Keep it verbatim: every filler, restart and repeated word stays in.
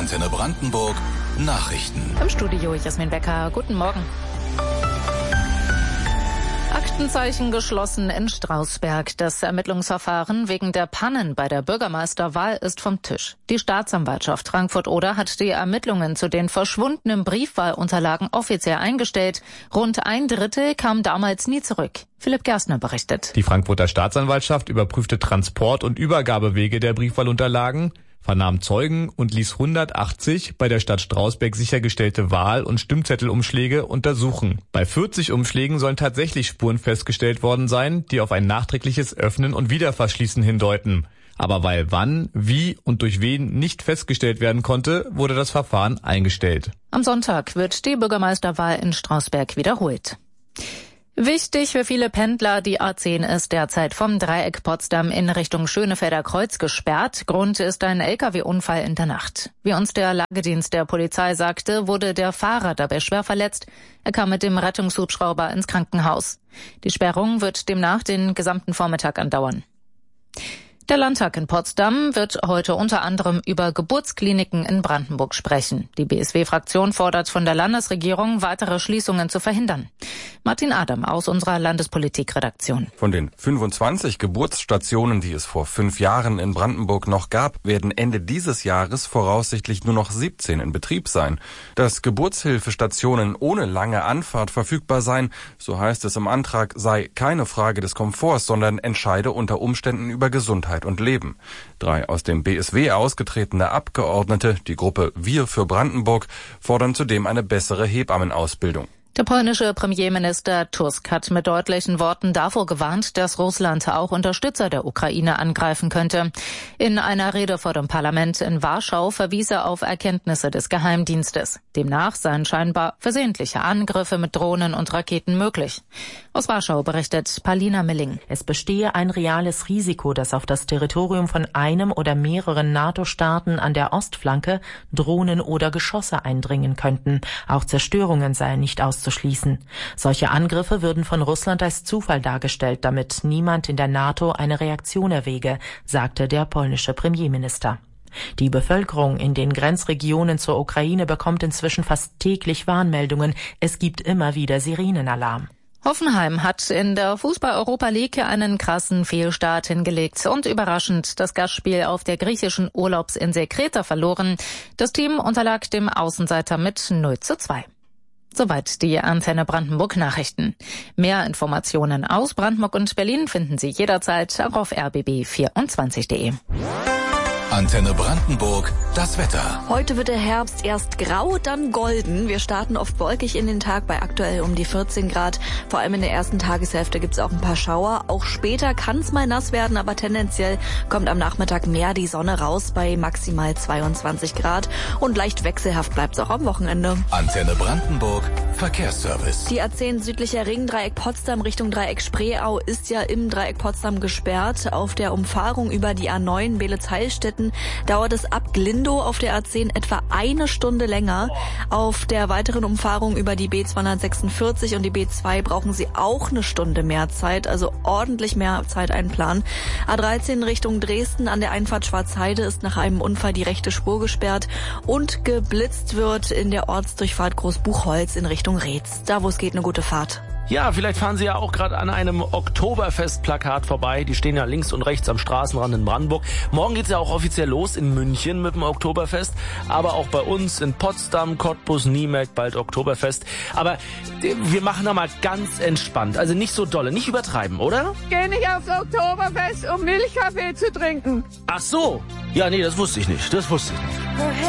Antenne Brandenburg Nachrichten. Im Studio Jasmin Becker. Guten Morgen. Aktenzeichen geschlossen in Strausberg. Das Ermittlungsverfahren wegen der Pannen bei der Bürgermeisterwahl ist vom Tisch. Die Staatsanwaltschaft Frankfurt-Oder hat die Ermittlungen zu den verschwundenen Briefwahlunterlagen offiziell eingestellt. Rund ein Drittel kam damals nie zurück. Philipp Gerstner berichtet. Die Frankfurter Staatsanwaltschaft überprüfte Transport- und Übergabewege der Briefwahlunterlagen, vernahm Zeugen und ließ hundertachtzig bei der Stadt Strausberg sichergestellte Wahl- und Stimmzettelumschläge untersuchen. Bei vierzig Umschlägen sollen tatsächlich Spuren festgestellt worden sein, die auf ein nachträgliches Öffnen und Wiederverschließen hindeuten. Aber weil wann, wie und durch wen nicht festgestellt werden konnte, wurde das Verfahren eingestellt. Am Sonntag wird die Bürgermeisterwahl in Strausberg wiederholt. Wichtig für viele Pendler, die A zehn ist derzeit vom Dreieck Potsdam in Richtung Schönefelder Kreuz gesperrt. Grund ist ein L K W-Unfall in der Nacht. Wie uns der Lagedienst der Polizei sagte, wurde der Fahrer dabei schwer verletzt. Er kam mit dem Rettungshubschrauber ins Krankenhaus. Die Sperrung wird demnach den gesamten Vormittag andauern. Der Landtag in Potsdam wird heute unter anderem über Geburtskliniken in Brandenburg sprechen. Die B S W-Fraktion fordert von der Landesregierung, weitere Schließungen zu verhindern. Martin Adam aus unserer Landespolitikredaktion. Von den fünfundzwanzig Geburtsstationen, die es vor fünf Jahren in Brandenburg noch gab, werden Ende dieses Jahres voraussichtlich nur noch siebzehn in Betrieb sein. Dass Geburtshilfestationen ohne lange Anfahrt verfügbar seien, so heißt es im Antrag, sei keine Frage des Komforts, sondern entscheide unter Umständen über Gesundheit und Leben. Drei aus dem B S W ausgetretene Abgeordnete, die Gruppe Wir für Brandenburg, fordern zudem eine bessere Hebammenausbildung. Der polnische Premierminister Tusk hat mit deutlichen Worten davor gewarnt, dass Russland auch Unterstützer der Ukraine angreifen könnte. In einer Rede vor dem Parlament in Warschau verwies er auf Erkenntnisse des Geheimdienstes. Demnach seien scheinbar versehentliche Angriffe mit Drohnen und Raketen möglich. Aus Warschau berichtet Paulina Milling. Es bestehe ein reales Risiko, dass auf das Territorium von einem oder mehreren NATO-Staaten an der Ostflanke Drohnen oder Geschosse eindringen könnten. Auch Zerstörungen seien nicht auszuschließen. auszuschließen. Solche Angriffe würden von Russland als Zufall dargestellt, damit niemand in der NATO eine Reaktion erwäge, sagte der polnische Premierminister. Die Bevölkerung in den Grenzregionen zur Ukraine bekommt inzwischen fast täglich Warnmeldungen. Es gibt immer wieder Sirenenalarm. Hoffenheim hat in der Fußball-Europa League einen krassen Fehlstart hingelegt und überraschend das Gastspiel auf der griechischen Urlaubsinsel Kreta verloren. Das Team unterlag dem Außenseiter mit null zu zwei. Soweit die Antenne Brandenburg Nachrichten. Mehr Informationen aus Brandenburg und Berlin finden Sie jederzeit auch auf r b b vierundzwanzig punkt de. Antenne Brandenburg, das Wetter. Heute wird der Herbst erst grau, dann golden. Wir starten oft wolkig in den Tag bei aktuell um die vierzehn Grad. Vor allem in der ersten Tageshälfte gibt es auch ein paar Schauer. Auch später kann es mal nass werden, aber tendenziell kommt am Nachmittag mehr die Sonne raus bei maximal zweiundzwanzig Grad. Und leicht wechselhaft bleibt es auch am Wochenende. Antenne Brandenburg, Verkehrsservice. Die A zehn südlicher Ring, Dreieck Potsdam Richtung Dreieck Spreeau ist ja im Dreieck Potsdam gesperrt. Auf der Umfahrung über die A neun Beelitz-Heilstätten dauert es ab Glindow auf der A zehn etwa eine Stunde länger. Auf der weiteren Umfahrung über die B zweihundertsechsundvierzig und die B zwei brauchen Sie auch eine Stunde mehr Zeit, also ordentlich mehr Zeit einplanen. A dreizehn Richtung Dresden an der Einfahrt Schwarzheide ist nach einem Unfall die rechte Spur gesperrt und geblitzt wird in der Ortsdurchfahrt Großbuchholz in Richtung Reetz. Da, wo es geht, eine gute Fahrt. Ja, vielleicht fahren Sie ja auch gerade an einem Oktoberfest-Plakat vorbei. Die stehen ja links und rechts am Straßenrand in Brandenburg. Morgen geht's ja auch offiziell los in München mit dem Oktoberfest. Aber auch bei uns in Potsdam, Cottbus, Niemelk bald Oktoberfest. Aber wir machen da mal ganz entspannt. Also nicht so dolle, nicht übertreiben, oder? Geh nicht aufs Oktoberfest, um Milchkaffee zu trinken. Ach so. Ja, nee, das wusste ich nicht. Das wusste ich nicht.